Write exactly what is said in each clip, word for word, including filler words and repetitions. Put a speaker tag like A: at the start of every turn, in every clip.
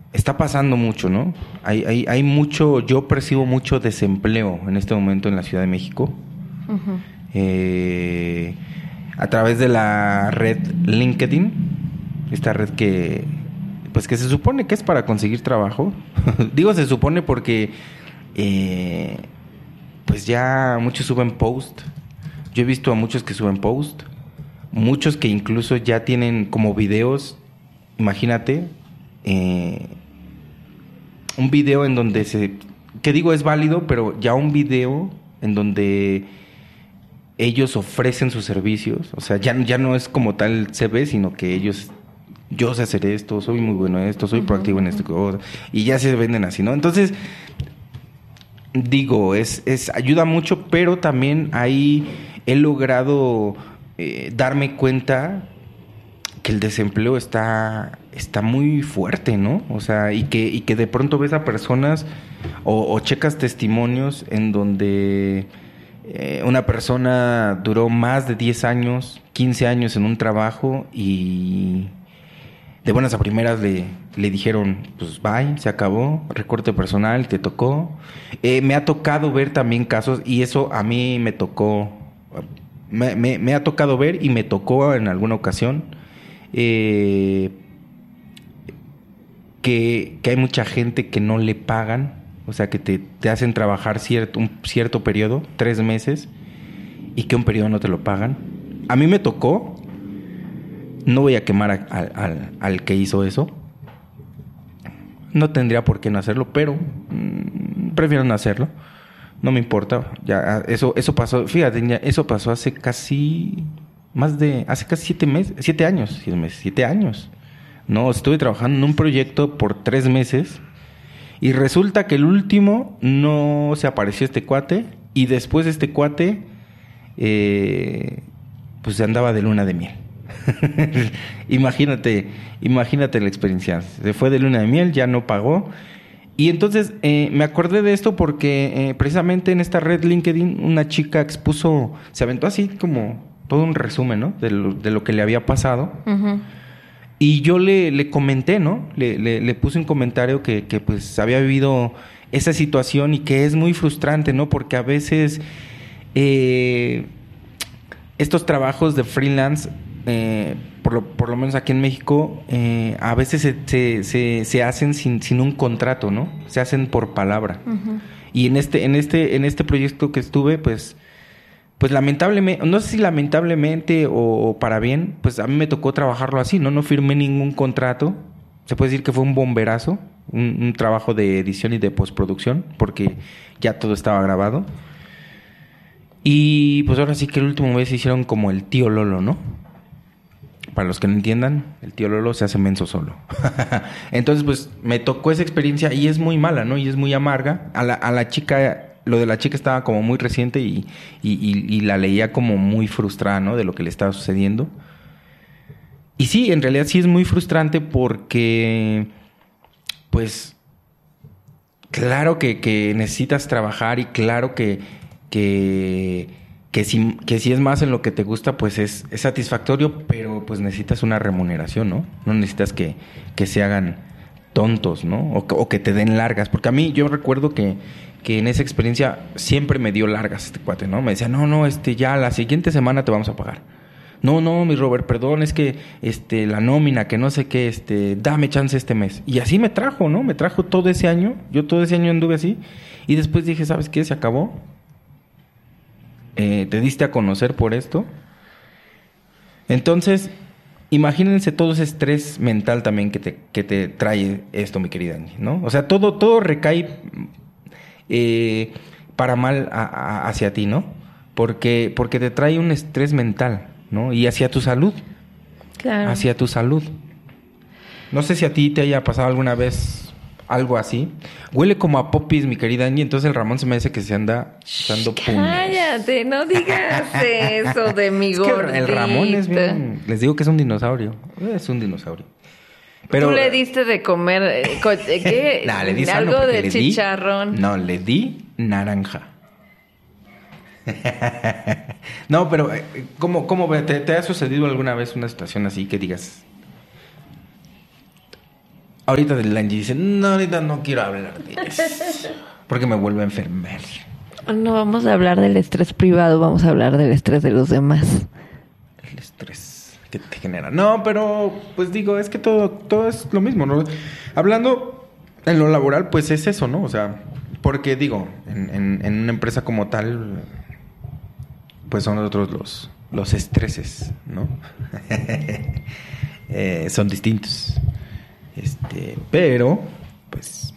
A: está pasando mucho, ¿no? Hay, hay, hay mucho, yo percibo mucho desempleo en este momento en la Ciudad de México. Uh-huh. Eh, a través de la red LinkedIn, esta red que, pues que se supone que es para conseguir trabajo. Digo se supone porque, eh, pues ya muchos suben post. Yo he visto a muchos que suben post, muchos que incluso ya tienen como videos, imagínate, eh, un video en donde se, que digo es válido, pero ya un video en donde ellos ofrecen sus servicios, o sea, ya, ya no es como tal C V, sino que ellos, yo sé hacer esto, soy muy bueno en esto, soy uh-huh, proactivo en esto, uh-huh. y ya se venden así, ¿no? Entonces, digo, es, es ayuda mucho, pero también ahí he logrado eh, darme cuenta que el desempleo está, está muy fuerte, ¿no? O sea, y que, y que de pronto ves a personas o, o checas testimonios en donde eh, una persona duró más de diez años, quince años en un trabajo y de buenas a primeras le, le dijeron, pues bye, se acabó, recorte personal, te tocó. Eh, me ha tocado ver también casos, y eso a mí me tocó, me, me, me ha tocado ver y me tocó en alguna ocasión, eh, que, que hay mucha gente que no le pagan, o sea, que te, te hacen trabajar cierto, un cierto periodo, tres meses, y que un periodo no te lo pagan. A mí me tocó. No voy a quemar a, a, al, al que hizo eso. No tendría por qué no hacerlo, pero mmm, prefiero no hacerlo. No me importa. Ya eso eso pasó. Fíjate, ya, eso pasó hace casi más de hace casi siete meses, siete años, siete meses, siete años. No, estuve trabajando en un proyecto por tres meses y resulta que el último no se apareció este cuate y después este cuate, eh, pues se andaba de luna de miel. imagínate, imagínate la experiencia. Se fue de luna de miel, ya no pagó. Y entonces eh, me acordé de esto porque eh, precisamente en esta red LinkedIn una chica expuso, se aventó así como todo un resumen, ¿no? De lo, de lo que le había pasado. Uh-huh. Y yo le, le comenté, ¿no? Le, le, le puse un comentario que, que pues había vivido esa situación y que es muy frustrante, ¿no? Porque a veces eh, estos trabajos de freelance, Eh, por, lo, por lo menos aquí en México, eh, a veces se, se, se, se hacen sin, sin un contrato, ¿no? Se hacen por palabra. Uh-huh. Y en este, en este, en este proyecto que estuve, pues, pues lamentablemente, no sé si lamentablemente o, o para bien, pues a mí me tocó trabajarlo así, ¿no? No firmé ningún contrato. Se puede decir que fue un bomberazo, un, un trabajo de edición y de postproducción, porque ya todo estaba grabado. Y pues ahora sí que el último mes se hicieron como el tío Lolo, ¿no? Para los que no entiendan, el tío Lolo se hace menso solo. Entonces, pues, me tocó esa experiencia y es muy mala, ¿no? Y es muy amarga. A la, a la chica, lo de la chica estaba como muy reciente y, y, y, y la leía como muy frustrada, ¿no? De lo que le estaba sucediendo. Y sí, en realidad sí es muy frustrante porque, pues, claro que, que necesitas trabajar y claro que... que Que si, que si es más en lo que te gusta, pues es, es satisfactorio, pero pues necesitas una remuneración, ¿no? No necesitas que, que se hagan tontos, ¿no? O, o que te den largas. Porque a mí, yo recuerdo que, que en esa experiencia siempre me dio largas este cuate, ¿no? Me decía, no, no, este, ya la siguiente semana te vamos a pagar. No, no, mi Robert, perdón, es que este, la nómina, que no sé qué, este, dame chance este mes. Y así me trajo, ¿no? Me trajo todo ese año. Yo todo ese año anduve así. Y después dije, ¿sabes qué? Se acabó. Eh, te diste a conocer por esto. Entonces, imagínense todo ese estrés mental también que te, que te trae esto, mi querida Angie, ¿no? O sea, todo, todo recae eh, para mal a, a, hacia ti, ¿no? Porque, porque te trae un estrés mental, ¿no? Y hacia tu salud.
B: Claro.
A: Hacia tu salud. No sé si a ti te haya pasado alguna vez algo así. Huele como a popis, mi querida Angie. Entonces el Ramón se me dice que se anda dando puños.
B: Cállate, no digas eso de mi
A: es
B: gordita.
A: Que el Ramón es bien... Les digo que es un dinosaurio. Es un dinosaurio.
B: Pero, ¿tú le diste de comer eh, qué?
A: nah, le di
B: algo de
A: le
B: chicharrón?
A: Di, no, le di naranja. No, pero ¿cómo, cómo te, te ha sucedido alguna vez una situación así que digas... ahorita el Angie dice, no, ahorita no quiero hablar de eso. Porque me vuelve a enfermar.
B: No vamos a hablar del estrés privado, vamos a hablar del estrés de los demás.
A: El estrés que te genera. No, pero pues digo, es que todo, todo es lo mismo, ¿no? Hablando en lo laboral, pues es eso, ¿no? O sea, porque digo, en, en, en una empresa como tal, pues son otros los, los estreses, ¿no? eh, son distintos. Este, pero, pues,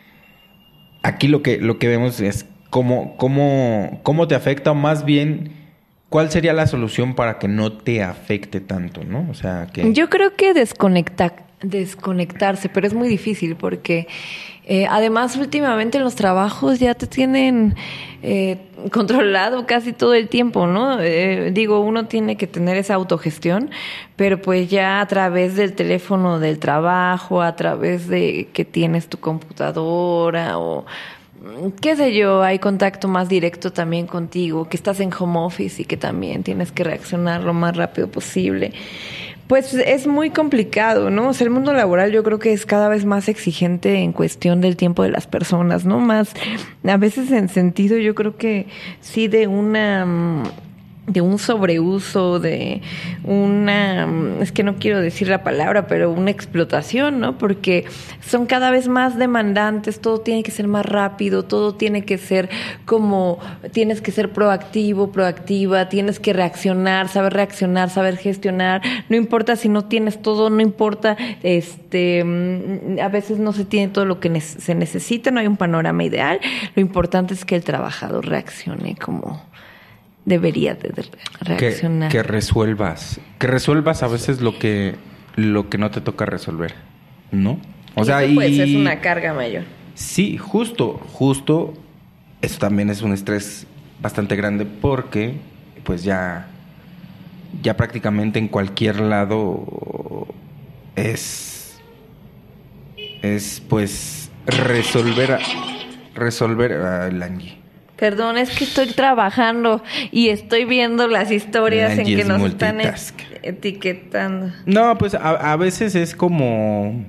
A: aquí lo que, lo que vemos es cómo, cómo, cómo te afecta, o más bien, ¿cuál sería la solución para que no te afecte tanto, no? O sea, que...
B: Yo creo que desconectar, desconectarse, pero es muy difícil porque eh, además últimamente los trabajos ya te tienen eh, controlado casi todo el tiempo, ¿no? Eh, digo, uno tiene que tener esa autogestión, pero pues ya a través del teléfono del trabajo, a través de que tienes tu computadora o qué sé yo, hay contacto más directo también contigo, que estás en home office y que también tienes que reaccionar lo más rápido posible. Pues es muy complicado, ¿no? O sea, el mundo laboral yo creo que es cada vez más exigente en cuestión del tiempo de las personas, ¿no? Más, a veces en sentido yo creo que sí de una... de un sobreuso, de una, es que no quiero decir la palabra, pero una explotación, ¿no? Porque son cada vez más demandantes, todo tiene que ser más rápido, todo tiene que ser como, tienes que ser proactivo, proactiva, tienes que reaccionar, saber reaccionar, saber gestionar, no importa si no tienes todo, no importa, este, a veces no se tiene todo lo que ne- se necesita, no hay un panorama ideal, lo importante es que el trabajador reaccione como debería de reaccionar.
A: Que, que resuelvas. Que resuelvas a veces lo que, lo que no te toca resolver, ¿no? O
B: y
A: sea,
B: eso, pues,
A: y...
B: es una carga mayor.
A: Sí, justo, justo. Eso también es un estrés bastante grande porque, pues ya, ya prácticamente en cualquier lado es, es pues resolver, resolver uh, el Angie.
B: Perdón, es que estoy trabajando y estoy viendo las historias en que nos están etiquetando.
A: No, pues a, a veces es como...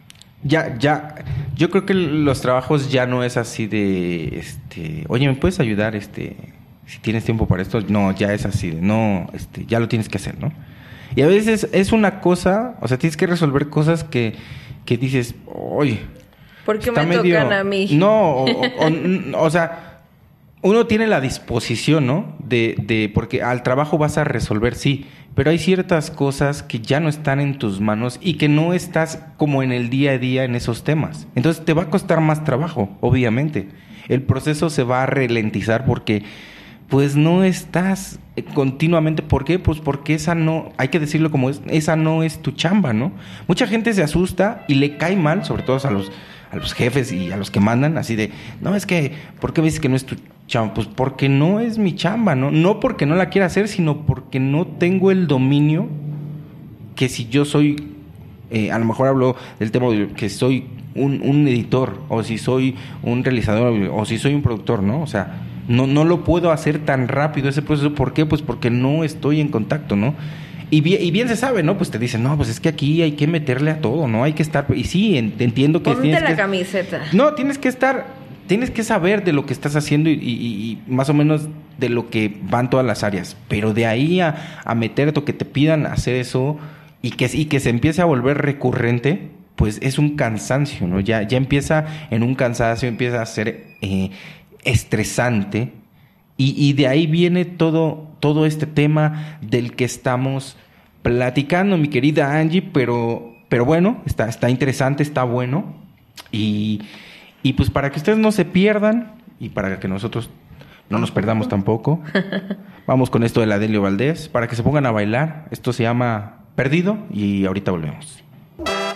A: Ya, ya... Yo creo que los trabajos ya no es así de... este, oye, ¿me puedes ayudar? este Si tienes tiempo para esto. No, ya es así de... No, este ya lo tienes que hacer, ¿no? Y a veces es una cosa... O sea, tienes que resolver cosas que, que dices... Oye...
B: ¿Por qué me medio, tocan a mí?
A: No, o, o, o sea... Uno tiene la disposición, ¿no? De, de, porque al trabajo vas a resolver, sí, pero hay ciertas cosas que ya no están en tus manos y que no estás como en el día a día en esos temas. Entonces te va a costar más trabajo, obviamente. El proceso se va a ralentizar porque, pues, no estás continuamente. ¿Por qué? Pues porque esa no, hay que decirlo como es, esa no es tu chamba, ¿no? Mucha gente se asusta y le cae mal, sobre todo a los, a los jefes y a los que mandan, así de, no, es que, ¿por qué me dices que no es tu chamba? Pues porque no es mi chamba, ¿no? No porque no la quiera hacer, sino porque no tengo el dominio que si yo soy, eh, a lo mejor hablo del tema de que soy un, un editor, o si soy un realizador, o si soy un productor, ¿no? O sea, no, no lo puedo hacer tan rápido ese proceso. ¿Por qué? Pues porque no estoy en contacto, ¿no? Y bien, y bien se sabe, ¿no? Pues te dicen, no, pues es que aquí hay que meterle a todo, ¿no? Hay que estar... Y sí, entiendo que...
B: Ponte
A: tienes
B: la
A: que...
B: camiseta.
A: No, tienes que estar... Tienes que saber de lo que estás haciendo y, y, y más o menos de lo que van todas las áreas. Pero de ahí a, a meterte o que te pidan hacer eso y que, y que se empiece a volver recurrente, pues es un cansancio, ¿no? Ya, ya empieza en un cansancio, empieza a ser eh, estresante. Y, y de ahí viene todo, todo este tema del que estamos platicando, mi querida Angie. Pero, pero bueno, está, está interesante, está bueno. Y... Y pues para que ustedes no se pierdan y para que nosotros no nos perdamos tampoco, vamos con esto de la Delio Valdés, para que se pongan a bailar. Esto se llama Perdido y ahorita volvemos.